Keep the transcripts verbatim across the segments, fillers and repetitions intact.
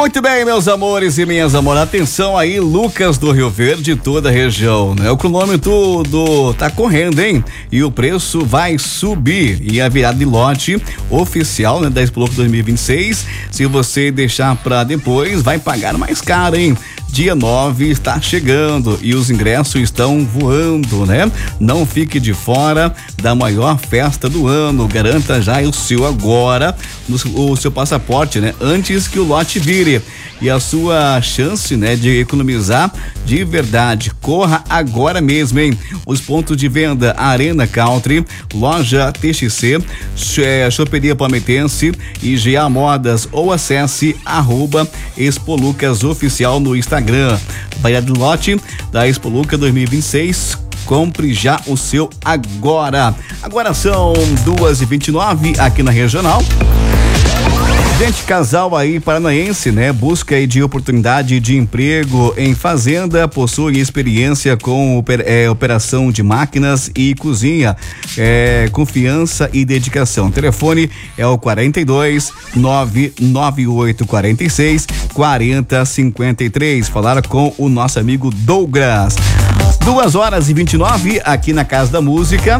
Muito bem, meus amores e minhas amores, atenção aí, Lucas do Rio Verde, toda a região, né? O cronômetro do tá correndo, hein? E o preço vai subir, e a virada de lote oficial, né, da Expo Louca dois mil e vinte e seis, se você deixar pra depois, vai pagar mais caro, hein? Dia nove está chegando e os ingressos estão voando, né? Não fique de fora da maior festa do ano. Garanta já o seu agora, no, o seu passaporte, né? Antes que o lote vire. E a sua chance, né, de economizar de verdade. Corra agora mesmo, hein? Os pontos de venda: Arena Country, Loja T X C, é, Choperia Palmitense, I G A Modas, ou acesse arroba Expo Lucas Oficial no Instagram. Bahia do lote da Expo Louca dois mil e vinte e seis. Compre já o seu agora. Agora são duas e vinte e nove aqui na Regional. Gente, casal aí paranaense, né? Busca aí de oportunidade de emprego em fazenda, possui experiência com oper, é, operação de máquinas e cozinha, é, confiança e dedicação. O telefone é o quarenta e dois, nove nove oito quarenta e seis, quarenta cinquenta e três. Falar com o nosso amigo Douglas. Duas horas e vinte e nove aqui na Casa da Música.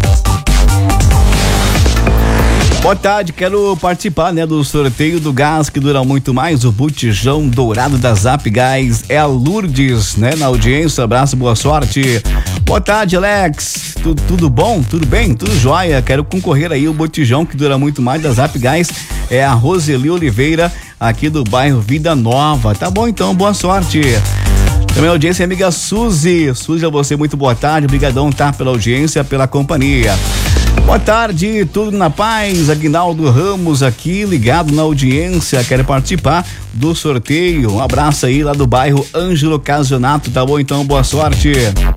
Boa tarde, quero participar, né, do sorteio do gás que dura muito mais, o botijão dourado da Zap Gás. É a Lourdes, né, na audiência. Abraço, boa sorte. Boa tarde, Alex. Tudo, tudo bom? Tudo bem? Tudo jóia. Quero concorrer aí o botijão que dura muito mais da Zap Gás. É a Roseli Oliveira, aqui do bairro Vida Nova. Tá bom, então, boa sorte. Também a audiência, amiga Suzy. Suzy, a você, muito boa tarde. Obrigadão, tá, pela audiência, pela companhia. Boa tarde, tudo na paz. Aguinaldo Ramos aqui, ligado na audiência, quer participar do sorteio. Um abraço aí lá do bairro Ângelo Casionato, tá bom? Então, boa sorte.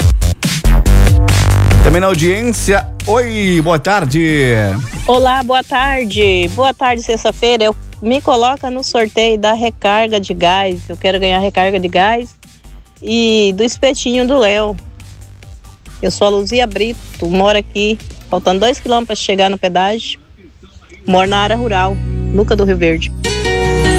Também na audiência, oi, boa tarde. Olá, boa tarde. Boa tarde, sexta-feira. Eu me coloca no sorteio da recarga de gás. Eu quero ganhar recarga de gás e do espetinho do Léo. Eu sou a Luzia Brito, moro aqui, faltando dois quilômetros para chegar no pedágio. Moro na área rural, Luca do Rio Verde.